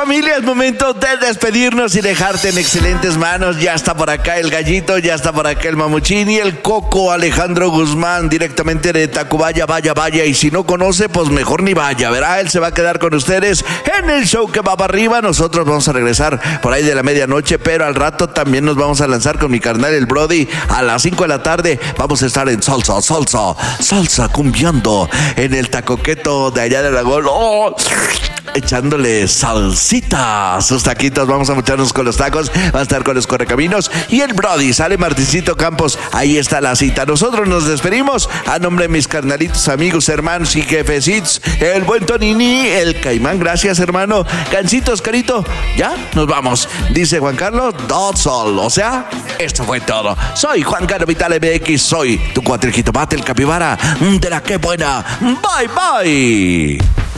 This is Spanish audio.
familia, es momento de despedirnos y dejarte en excelentes manos. Ya está por acá el Gallito, ya está por acá el Mamuchín y el Coco Alejandro Guzmán, directamente de Tacubaya. Vaya, y si no conoce, pues mejor ni vaya, ¿verdad? Él se va a quedar con ustedes en el show que va para arriba. Nosotros vamos a regresar por ahí de la medianoche, pero al rato también nos vamos a lanzar con mi carnal el Brody a las 5 de la tarde. Vamos a estar en salsa cumbiando en el tacoqueto de allá de Aragón. ¡Oh! Echándole salsita a sus taquitos. Vamos a mucharnos con los tacos, va a estar con los correcaminos y el Brody. Sale Martincito Campos, ahí está la cita. Nosotros nos despedimos a nombre de mis carnalitos, amigos, hermanos y jefecitos, el buen Tonini, el Caimán. Gracias, hermano. Gancitos, Carito, ya nos vamos. Dice Juan Carlos, that's all. O sea, esto fue todo. Soy Juan Carlos Vital MX, soy tu cuatrejito mate, el capibara de la que buena. Bye.